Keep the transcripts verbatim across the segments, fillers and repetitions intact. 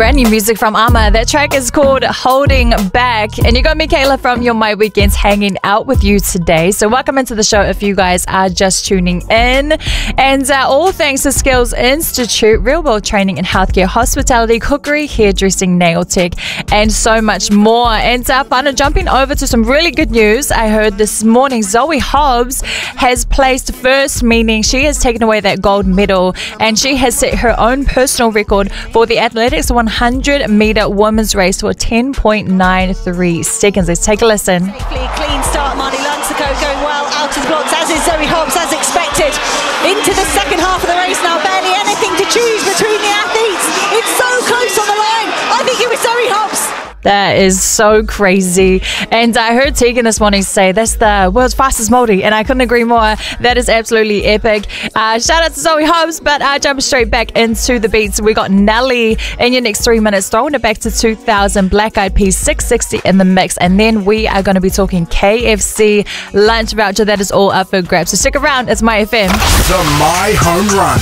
Brand new music from Ama. That track is called Holding Back. And you got me, Kayla, from Your My Weekends, hanging out with you today. So welcome into the show if you guys are just tuning in. And uh, all thanks to Skills Institute, real world training in healthcare, hospitality, cookery, hairdressing, nail tech, and so much more. And uh, fun, jumping over to some really good news. I heard this morning Zoe Hobbs has placed first, meaning she has taken away that gold medal, and she has set her own personal record for the athletics one hundred meter women's race for ten point nine three seconds. Let's take a listen. Clean start, Marnie Lunsako going well out of the blocks, as is Zoe Hobbs, as expected. Into the second half of the race now, barely anything to choose between the athletes. It's so close on the line. I think it was Zoe Hobbs. That is so crazy. And I heard Tegan this morning say that's the world's fastest multi, and I couldn't agree more. That is absolutely epic. Uh, shout out to Zoe Hobbs, but uh, jumping straight back into the beats, we got Nelly in your next three minutes, throwing it back to two thousand, Black Eyed Peas, six sixty in the mix, and then we are going to be talking K F C lunch voucher. That is all up for grabs. So stick around, it's My F M. The My Home Run.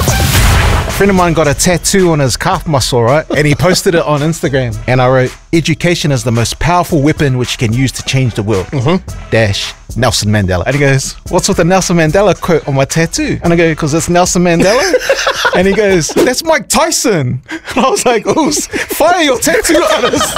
A friend of mine got a tattoo on his calf muscle, right? And he posted it on Instagram. And I wrote, education is the most powerful weapon which you can use to change the world. Mm-hmm. Dash Nelson Mandela. And he goes, what's with the Nelson Mandela quote on my tattoo? And I go, because it's Nelson Mandela? And he goes, that's Mike Tyson. And I was like, oh, fire your tattoo artist.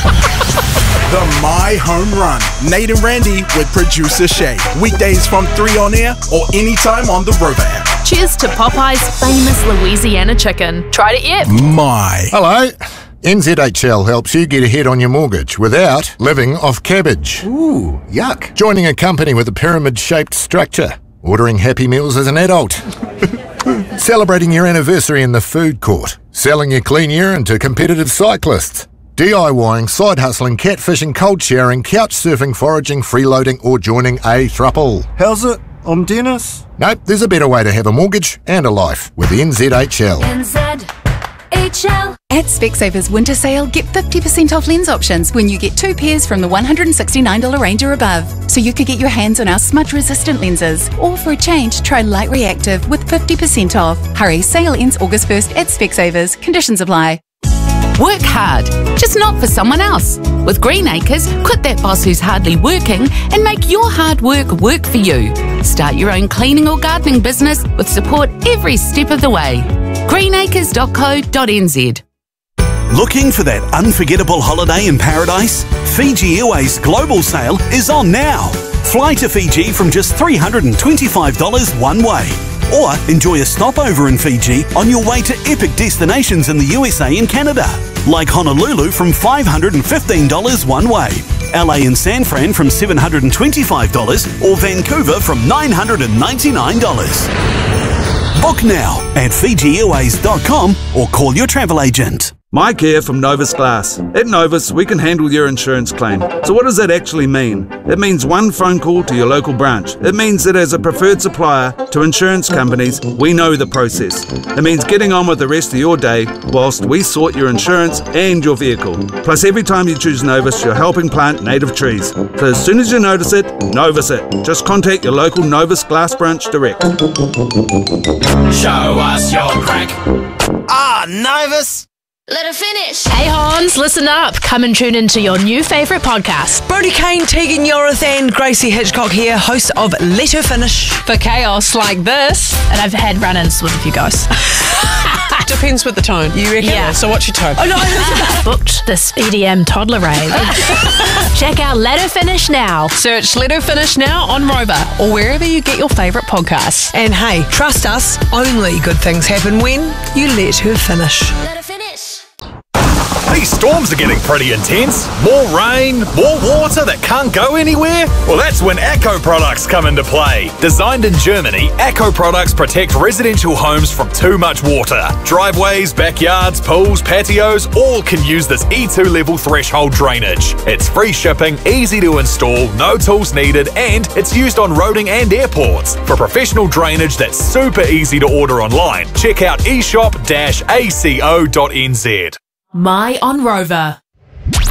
The My Home Run. Nate and Randy with producer Shay. Weekdays from three on air or anytime on the Rover app. Cheers to Popeye's famous Louisiana chicken. Tried it yet? My. Hello. N Z H L helps you get ahead on your mortgage without living off cabbage. Ooh, yuck. Joining a company with a pyramid-shaped structure. Ordering Happy Meals as an adult. Celebrating your anniversary in the food court. Selling your clean urine to competitive cyclists. DIYing, side hustling, catfishing, cold showering, couch surfing, foraging, freeloading, or joining a thruple. How's it? I'm Dennis. Nope, there's a better way to have a mortgage and a life with N Z H L. N Z H L. At Specsavers Winter Sale, get fifty percent off lens options when you get two pairs from the one hundred sixty-nine dollars range or above. So you could get your hands on our smudge-resistant lenses. Or for a change, try Light Reactive with fifty percent off. Hurry, sale ends August first at Specsavers. Conditions apply. Work hard, just not for someone else. With Green Acres, quit that boss who's hardly working and make your hard work work for you. Start your own cleaning or gardening business with support every step of the way. green acres dot co dot n z. Looking for that unforgettable holiday in paradise? Fiji Airways Global Sale is on now. Fly to Fiji from just three hundred twenty-five dollars one way. Or enjoy a stopover in Fiji on your way to epic destinations in the U S A and Canada, like Honolulu from five hundred fifteen dollars one way, L A and San Fran from seven hundred twenty-five dollars, or Vancouver from nine hundred ninety-nine dollars. Book now at fiji airways dot com or call your travel agent. Mike here from Novus Glass. At Novus, we can handle your insurance claim. So what does that actually mean? It means one phone call to your local branch. It means that as a preferred supplier to insurance companies, we know the process. It means getting on with the rest of your day whilst we sort your insurance and your vehicle. Plus, every time you choose Novus, you're helping plant native trees. So as soon as you notice it, Novus it. Just contact your local Novus Glass branch direct. Show us your crack. Ah, Novus! Let her finish. Hey Hans, listen up. Come and tune into your new favourite podcast. Brody Kane, Tegan Yorathan, Gracie Hitchcock here, host of Let Her Finish. For chaos like this. And I've had run-ins with a few guys. Depends with the tone. You reckon? Yeah. So what's your tone? Oh no! Booked this E D M toddler rave. Check out Let Her Finish now. Search Let Her Finish now on Rover or wherever you get your favourite podcasts. And hey, trust us, only good things happen when you let her finish. Let her finish. These storms are getting pretty intense. More rain, more water that can't go anywhere? Well, that's when Acco products come into play. Designed in Germany, Acco products protect residential homes from too much water. Driveways, backyards, pools, patios, all can use this E two level threshold drainage. It's free shipping, easy to install, no tools needed, and it's used on roading and airports. For professional drainage that's super easy to order online, check out e shop dash a c o dot n z. My on Rover.